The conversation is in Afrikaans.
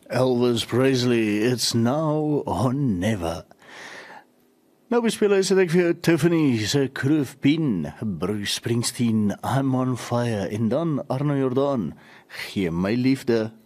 Elvis Presley, it's now or never. Nou bespeel hy, sê ek vir jou, Tiffany, se Groove Pien, Bruce Springsteen, I'm on fire, en dan Arno Jordaan, gee my liefde.